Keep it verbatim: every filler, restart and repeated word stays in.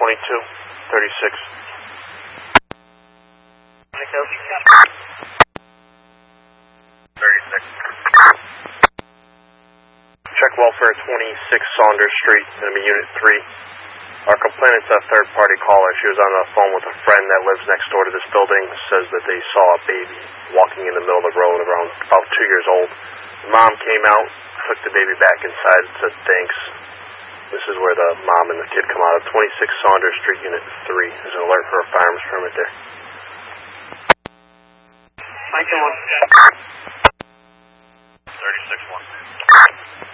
twenty-two thirty-six. thirty-six. Check welfare twenty-six Saunders Street, enemy unit three. Our complainant's a third-party caller. She was on the phone with a friend that lives next door to this building. Says that they saw a baby walking in the middle of the road around about two years old. The mom came out, took the baby back inside, and said thanks. This is where the mom and the kid come out of twenty-six Saunders Street, unit three. There's an alert for a firearms permit there. Mike one.